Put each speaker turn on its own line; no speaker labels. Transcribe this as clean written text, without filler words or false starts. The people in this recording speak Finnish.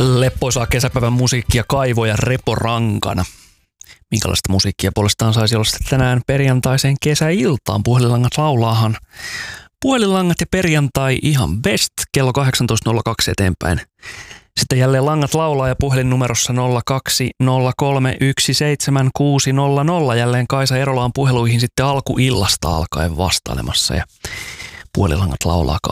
Leppoisaa kesäpäivän musiikkia Kaivo ja Repo Rankana. Minkälaista musiikkia puolestaan saisi olla tänään perjantaiseen kesäiltaan? Puhelinlangat laulaahan. Puhelinlangat ja perjantai ihan best kello 18.02 eteenpäin. Sitten jälleen langat laulaa ja puhelinnumerossa 0203176600. Jälleen Kaisa Erola on puheluihin sitten alkuillasta alkaen vastailemassa ja puhelinlangat laulaa